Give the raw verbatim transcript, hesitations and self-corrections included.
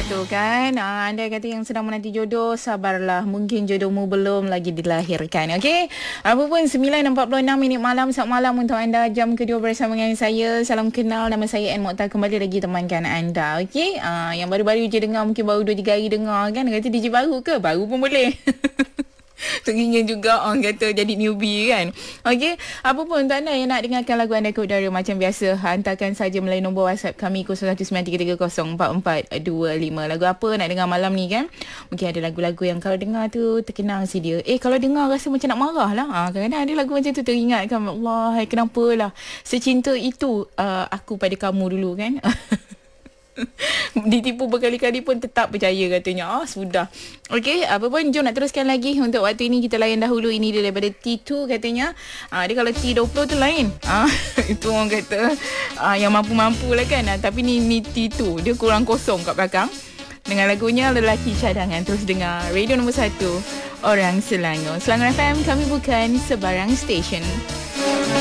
satu kan. Ah, anda kata yang sedang menanti jodoh, sabarlah. Mungkin jodohmu belum lagi dilahirkan. Okey. Apa pun sembilan empat puluh enam minit malam. Selamat malam untuk anda. Jam kedua bersama dengan saya. Salam kenal. Nama saya Anne Mokhtar. Kembali lagi temankan anda. Okey. Ah, yang baru-baru je dengar, mungkin baru dua tiga hari dengar kan. Kata D J baru ke? Baru pun boleh. Teringin juga orang kata jadi newbie kan. Okey, apa pun untuk anda yang nak dengarkan lagu anda ke udara macam biasa, hantarkan saja melalui nombor WhatsApp kami kosong satu sembilan tiga tiga kosong empat empat dua lima. Lagu apa nak dengar malam ni kan? Mungkin ada lagu-lagu yang kalau dengar tu terkenang si dia. Eh kalau dengar rasa macam nak marah lah. Ha, kadang-kadang ada lagu macam tu teringatkan, Allah, hai, kenapa lah secinta itu uh, aku pada kamu dulu kan. Ditipu berkali-kali pun tetap percaya katanya. Ah, sudah. Okey, apa pun jom nak teruskan lagi. Untuk waktu ini kita layan dahulu ini dia daripada T two katanya. Ah, dia kalau T twenty tu lain. Ah, itu orang kata ah, yang mampu-mampu lah kan. Ah, tapi ni, ni T two. Dia kurang kosong kat belakang. Dengan lagunya Lelaki Cadangan. Terus dengar radio nombor satu Orang Selangor. Selangor F M, kami bukan sebarang stesen.